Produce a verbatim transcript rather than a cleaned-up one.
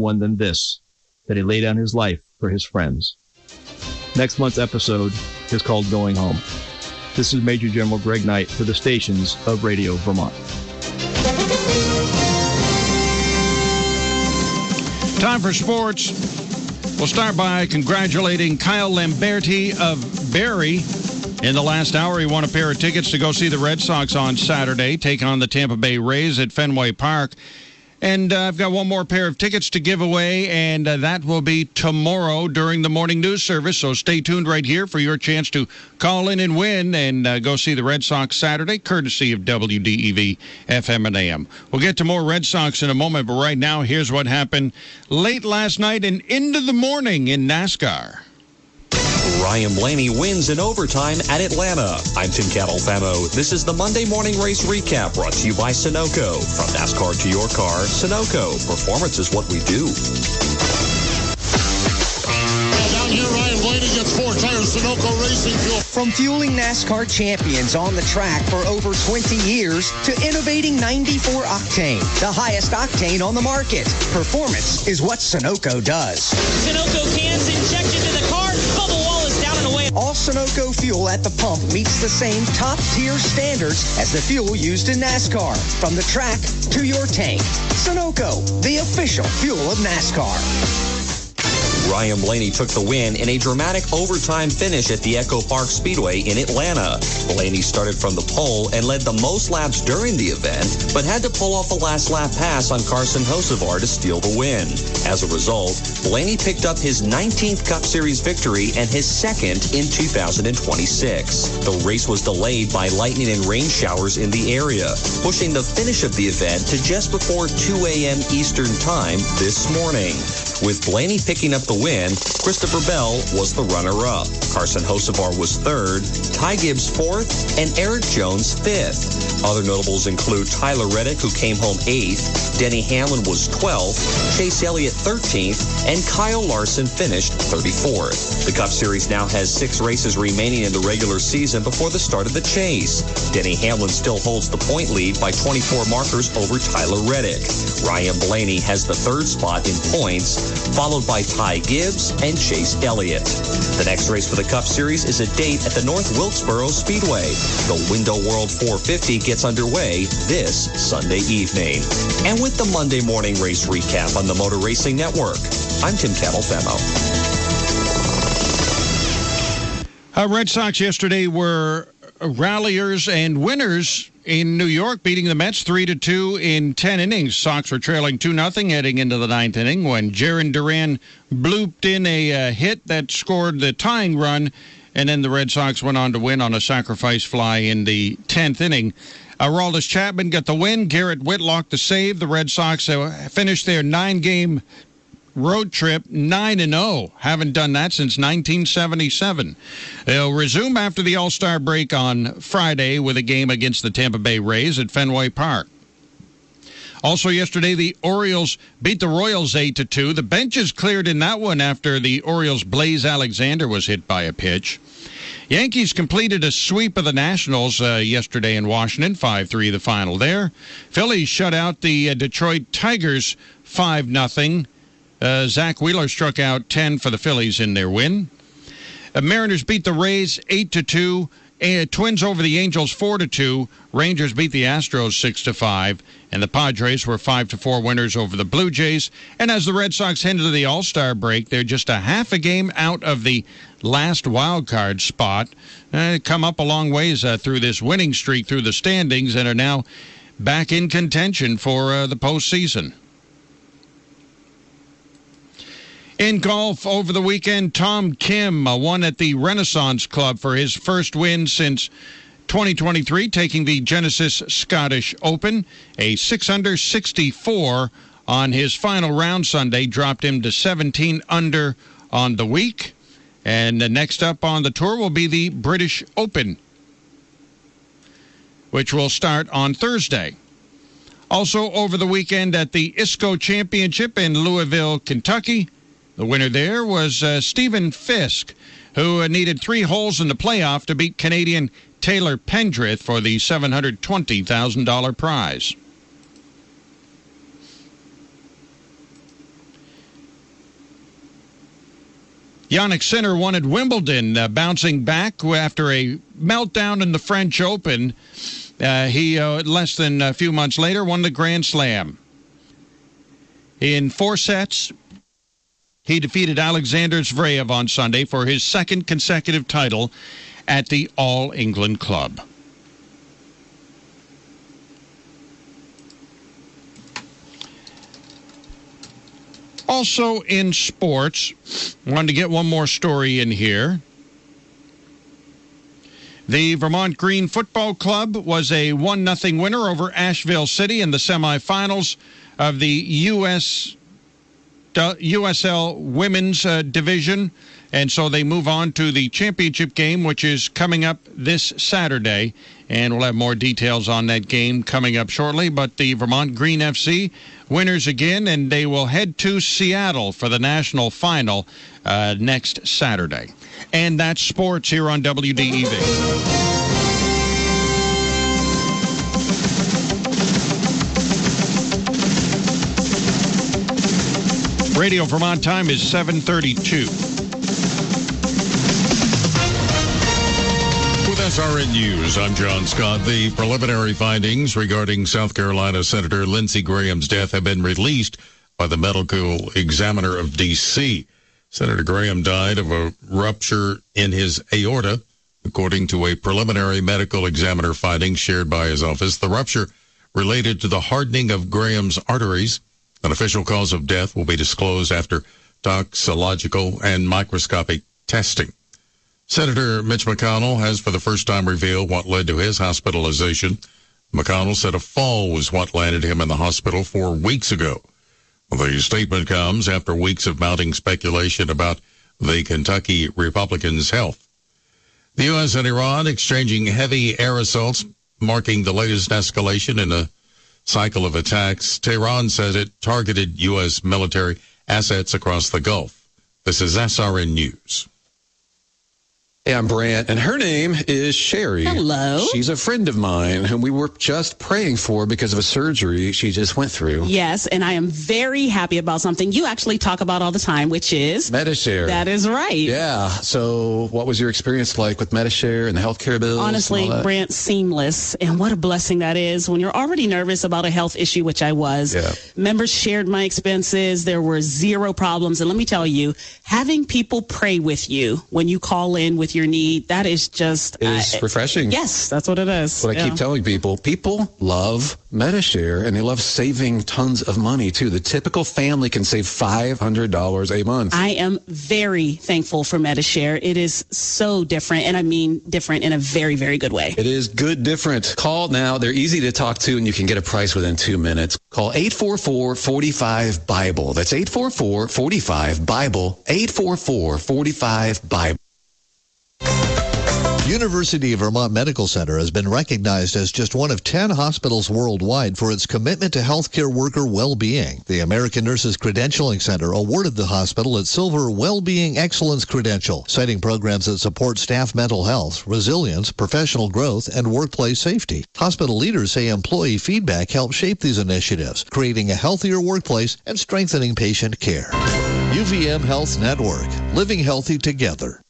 one than this, that he laid down his life for his friends. Next month's episode is called Going Home. This is Major General Greg Knight for the stations of Radio Vermont. Time for sports. We'll start by congratulating Kyle Lamberti of Barrie. In the last hour, he won a pair of tickets to go see the Red Sox on Saturday, take on the Tampa Bay Rays at Fenway Park. And uh, I've got one more pair of tickets to give away, and uh, that will be tomorrow during the morning news service. So stay tuned right here for your chance to call in and win and uh, go see the Red Sox Saturday, courtesy of W D E V F M and A M. We'll get to more Red Sox in a moment, but right now, here's what happened late last night and into the morning in NASCAR. Ryan Blaney wins in overtime at Atlanta. I'm Tim Catalfamo. This is the Monday Morning Race Recap brought to you by Sunoco. From NASCAR to your car, Sunoco. Performance is what we do. Down here, Ryan Blaney gets four tires, Sunoco Racing Fuel. From fueling NASCAR champions on the track for over twenty years to innovating ninety-four octane, the highest octane on the market. Performance is what Sunoco does. Sunoco cans injected to the car. Bubble wall is down and away. All Sunoco fuel at the pump meets the same top-tier standards as the fuel used in NASCAR. From the track to your tank. Sunoco, the official fuel of NASCAR. Ryan Blaney took the win in a dramatic overtime finish at the Echo Park Speedway in Atlanta. Blaney started from the pole and led the most laps during the event, but had to pull off a last lap pass on Carson Hocevar to steal the win. As a result, Blaney picked up his nineteenth Cup Series victory and his second in two thousand twenty-six. The race was delayed by lightning and rain showers in the area, pushing the finish of the event to just before two a.m. Eastern Time this morning. With Blaney picking up the win, Christopher Bell was the runner-up. Carson Hocevar was third, Ty Gibbs fourth, and Eric Jones fifth. Other notables include Tyler Reddick, who came home eighth, Denny Hamlin was twelfth, Chase Elliott thirteenth, and Kyle Larson finished thirty-fourth. The Cup Series now has six races remaining in the regular season before the start of the chase. Denny Hamlin still holds the point lead by twenty-four markers over Tyler Reddick. Ryan Blaney has the third spot in points, followed by Ty Gibbs and Chase Elliott. The next race for the Cup Series is a date at the North Wilkesboro Speedway. The Window World four fifty gets underway this Sunday evening. And with the Monday Morning Race Recap on the Motor Racing Network, I'm Tim Catalfamo. Uh, Red Sox yesterday were ralliers and winners in New York, beating the Mets three to two in ten innings. Sox were trailing two nothing heading into the ninth inning when Jarren Duran blooped in a uh, hit that scored the tying run, and then the Red Sox went on to win on a sacrifice fly in the tenth inning. Aroldis Chapman got the win. Garrett Whitlock the save. The Red Sox uh, finished their nine-game road trip nine and oh. Haven't done that since nineteen seventy-seven. They'll resume after the All-Star break on Friday with a game against the Tampa Bay Rays at Fenway Park. Also yesterday, the Orioles beat the Royals eight to two. The benches cleared in that one after the Orioles' Blaze Alexander was hit by a pitch. Yankees completed a sweep of the Nationals uh, yesterday in Washington, five three the final there. Phillies shut out the uh, Detroit Tigers five nothing. Uh, Zach Wheeler struck out ten for the Phillies in their win. Uh, Mariners beat the Rays eight to two. Uh, Twins over the Angels four to two. Rangers beat the Astros six to five. And the Padres were five to four winners over the Blue Jays. And as the Red Sox head into the All-Star break, they're just a half a game out of the last wild card spot. Uh, come up a long ways uh, through this winning streak through the standings and are now back in contention for uh, the postseason. In golf over the weekend, Tom Kim uh, won at the Renaissance Club for his first win since twenty twenty-three, taking the Genesis Scottish Open. A six under sixty-four on his final round Sunday dropped him to seventeen under on the week. And the next up on the tour will be the British Open, which will start on Thursday. Also over the weekend at the I S C O Championship in Louisville, Kentucky, the winner there was uh, Stephen Fisk, who uh, needed three holes in the playoff to beat Canadian Taylor Pendrith for the seven hundred twenty thousand dollars prize. Jannik Sinner won at Wimbledon, uh, bouncing back after a meltdown in the French Open. Uh, he, uh, less than a few months later, won the Grand Slam. In four sets, he defeated Alexander Zverev on Sunday for his second consecutive title at the All England Club. Also in sports, wanted to get one more story in here. The Vermont Green Football Club was a one nothing winner over Asheville City in the semifinals of the U S U S L Women's uh, Division. And so they move on to the championship game, which is coming up this Saturday. And we'll have more details on that game coming up shortly. But the Vermont Green F C winners again, and they will head to Seattle for the national final uh, next Saturday. And that's sports here on W D E V. Radio Vermont time is seven thirty-two. With S R N News, I'm John Scott. The preliminary findings regarding South Carolina Senator Lindsey Graham's death have been released by the Medical Examiner of D C Senator Graham died of a rupture in his aorta, according to a preliminary medical examiner finding shared by his office. The rupture related to the hardening of Graham's arteries. An official cause of death will be disclosed after toxicological and microscopic testing. Senator Mitch McConnell has for the first time revealed what led to his hospitalization. McConnell said a fall was what landed him in the hospital four weeks ago. The statement comes after weeks of mounting speculation about the Kentucky Republican's health. The U S and Iran exchanging heavy air assaults, marking the latest escalation in a cycle of attacks. Tehran says it targeted U S military assets across the Gulf. This is S R N News. Hey, I'm Brant, and her name is Sherry. Hello. She's a friend of mine whom we were just praying for because of a surgery she just went through. Yes, and I am very happy about something you actually talk about all the time, which is Medi-Share. That is right. Yeah. So what was your experience like with Medi-Share and the healthcare bills? Honestly, Brant, seamless. And what a blessing that is when you're already nervous about a health issue, which I was. Yeah. Members shared my expenses. There were zero problems. And let me tell you, having people pray with you when you call in with your need, that is just it is uh, refreshing. Yes, that's what it is. What I yeah. keep telling people, people love Medi-Share, and they love saving tons of money too. The typical family can save five hundred dollars a month. I am very thankful for Medi-Share. It is so different, and I mean different in a very, very good way. It is good different. Call now. They're easy to talk to, and you can get a price within two minutes. Call eight four four, four five, BIBLE. That's eight four four, four five, BIBLE. eight four four, four five, BIBLE. University of Vermont Medical Center has been recognized as just one of ten hospitals worldwide for its commitment to healthcare worker well-being. The American Nurses Credentialing Center awarded the hospital its Silver Well-Being Excellence Credential, citing programs that support staff mental health, resilience, professional growth, and workplace safety. Hospital leaders say employee feedback helps shape these initiatives, creating a healthier workplace and strengthening patient care. U V M Health Network, living healthy together.